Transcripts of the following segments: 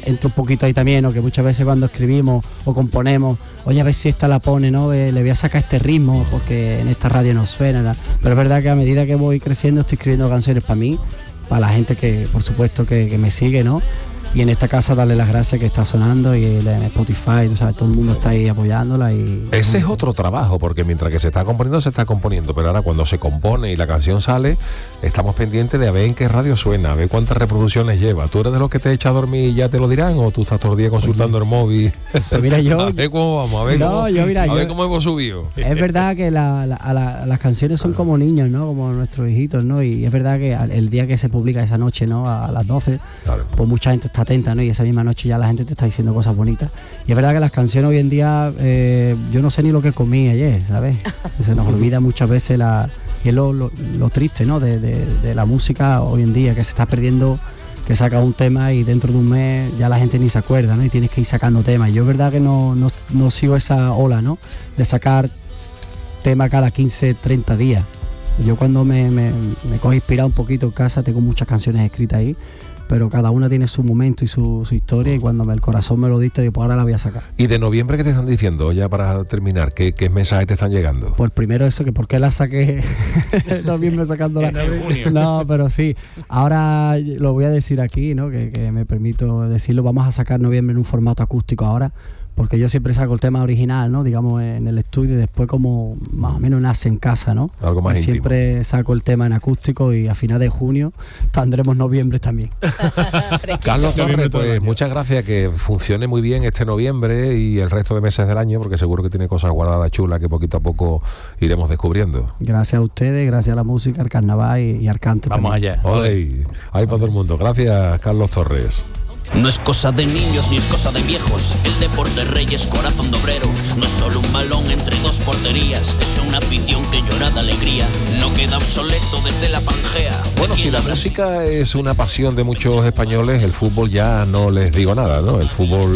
entro un poquito ahí también, ¿no? Que muchas veces cuando escribimos o componemos, oye, a ver si esta la pone, ¿no? Le voy a sacar este ritmo porque en esta radio no suena, ¿no? Pero es verdad que a medida que voy creciendo estoy escribiendo canciones para mí, para la gente que, por supuesto, que me sigue, ¿no? Y en esta casa darle las gracias que está sonando y en Spotify, tú sabes, todo el mundo está ahí apoyándola. Y ese es otro trabajo, porque mientras que se está componiendo, pero ahora cuando se compone y la canción sale, estamos pendientes de a ver en qué radio suena, a ver cuántas reproducciones lleva. ¿Tú eres de los que te echa a dormir y ya te lo dirán, o tú estás todo el día consultando el móvil? Pues mira, yo... a ver cómo vamos, a ver, cómo hemos subido. Es verdad que las canciones son como niños, ¿no? Como nuestros hijitos, ¿no? Y es verdad que el día que se publica esa noche, ¿no? A las 12, claro, pues mucha gente está atenta, ¿no? Y esa misma noche ya la gente te está diciendo cosas bonitas. Y es verdad que las canciones hoy en día, yo no sé ni lo que comí ayer, ¿sabes? Se nos olvida muchas veces y es lo triste, ¿no? De la música hoy en día, que se está perdiendo, que saca un tema y dentro de un mes ya la gente ni se acuerda, ¿no? Y tienes que ir sacando temas. Y yo es verdad que no sigo esa ola, ¿no? De sacar tema cada 15, 30 días. Yo cuando me cojo inspirado un poquito en casa, tengo muchas canciones escritas ahí, pero cada una tiene su momento y su historia, y cuando el corazón me lo diste, digo, pues ahora la voy a sacar. ¿Y de noviembre qué te están diciendo? Ya para terminar, ¿qué mensajes te están llegando? Pues primero eso, que por qué la saqué en noviembre sacándola. No, pero sí, ahora lo voy a decir aquí, ¿no? Que me permito decirlo, vamos a sacar noviembre en un formato acústico ahora, porque yo siempre saco el tema original, ¿no? Digamos, en el estudio, y después como más o menos nace en casa, ¿no? Algo más íntimo. Siempre saco el tema en acústico, y a final de junio tendremos noviembre también. Carlos Torres, pues muchas gracias, que funcione muy bien este noviembre y el resto de meses del año, porque seguro que tiene cosas guardadas chulas que poquito a poco iremos descubriendo. Gracias a ustedes, gracias a la música, al carnaval y al cante. Vamos también. allá. Ole, ahí para todo el mundo. Gracias, Carlos Torres. No es cosa de niños ni es cosa de viejos, el deporte rey es corazón de obrero. No es solo un balón entre dos porterías, es una afición que llora de alegría. No queda obsoleto desde la Pangea. Bueno, si la música es una pasión de muchos españoles, el fútbol ya no les digo nada, ¿no? El fútbol,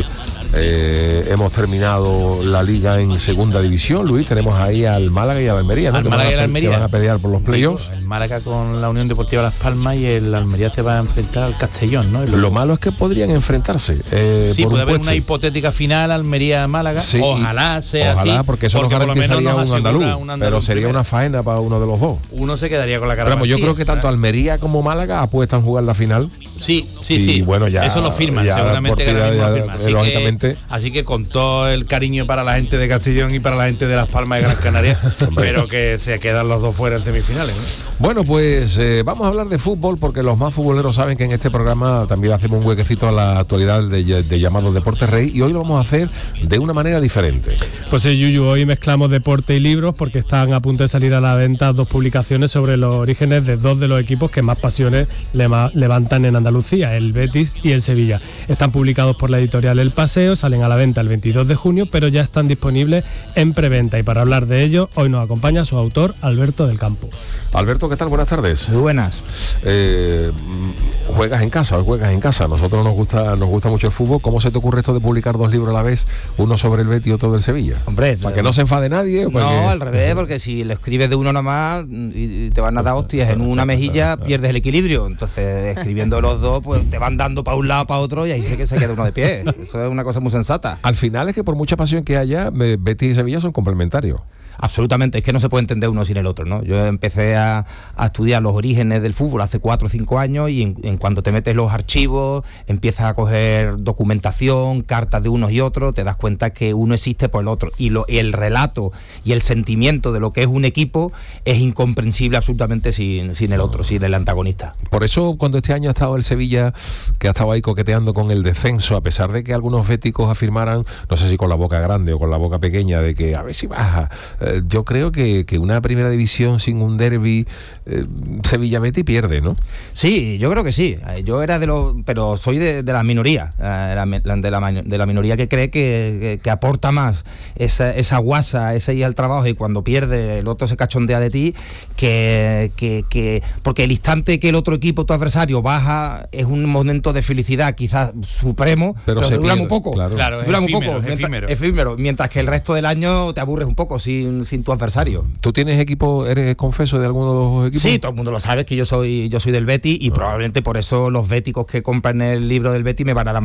hemos terminado la liga en segunda división, Luis, tenemos ahí al Málaga y al Almería, ¿no? Al Málaga y al Almería, que van a pelear por los playoffs. El Málaga con la Unión Deportiva Las Palmas y el Almería se va a enfrentar al Castellón, ¿no? Lo malo es que podrían enfrentarse. Sí, puede haber una hipotética final Almería-Málaga. Sí, ojalá sea así. Ojalá, porque eso nos garantizaría un andaluz, pero sería una faena para uno de los dos. Uno se quedaría con la cara. Pero yo creo que tanto Almería como Málaga apuestan a jugar la final. Sí. Y bueno, ya eso lo firman, seguramente que lo firman. Lógicamente. Así que con todo el cariño para la gente de Castellón y para la gente de Las Palmas de Gran Canaria, pero que se quedan los dos fuera en semifinales, ¿no? Bueno, pues vamos a hablar de fútbol, porque los más futboleros saben que en este programa también hacemos un huequecito a la actualidad de llamados Deportes Rey, y hoy lo vamos a hacer de una manera diferente. Pues sí, Yuyu, hoy mezclamos deporte y libros, porque están a punto de salir a la venta dos publicaciones sobre los orígenes de dos de los equipos que más pasiones levantan en Andalucía, el Betis y el Sevilla. Están publicados por la editorial El Paseo, salen a la venta el 22 de junio, pero ya están disponibles en preventa, y para hablar de ello hoy nos acompaña su autor, Alberto del Campo. Alberto, ¿qué tal? Buenas tardes. Muy buenas. Juegas en casa. Nosotros nos gusta mucho el fútbol. ¿Cómo se te ocurre esto de publicar dos libros a la vez, uno sobre el Betis y otro del Sevilla? Hombre, para que no se enfade nadie. No, al revés, porque si lo escribes de uno nomás y te van a dar hostias en una mejilla, pierdes el equilibrio. Entonces, escribiendo los dos, pues te van dando para un lado, para otro, y ahí sé que se queda uno de pie. Eso es una cosa muy sensata. Al final es que por mucha pasión que haya, Betis y Sevilla son complementarios. Absolutamente, es que no se puede entender uno sin el otro, ¿no? Yo empecé a estudiar los orígenes del fútbol hace 4 o 5 años, y en cuanto te metes los archivos, empiezas a coger documentación, cartas de unos y otros, te das cuenta que uno existe por el otro, y el relato y el sentimiento de lo que es un equipo es incomprensible absolutamente sin el otro, sin el antagonista. Por eso, cuando este año ha estado el Sevilla, que ha estado ahí coqueteando con el descenso, a pesar de que algunos béticos afirmaran, no sé si con la boca grande o con la boca pequeña, de que a ver si baja, yo creo que una primera división sin un derbi Sevilla-Betis pierde, ¿no? Sí, yo creo que sí. Yo era pero soy de la minoría, de la minoría que cree que aporta más esa guasa, ese ir al trabajo, y cuando pierde el otro se cachondea de ti, porque el instante que el otro equipo, tu adversario, baja, es un momento de felicidad quizás supremo, pero dura muy poco. Claro, dura muy efímero, poco, efímero, mientras que el resto del año te aburres un poco sin tu adversario. ¿Tú tienes equipo, eres confeso de alguno de los equipos? Sí, todo el mundo lo sabe, que yo soy del Betis, y probablemente por eso los béticos que compran el libro del Betis me van a dar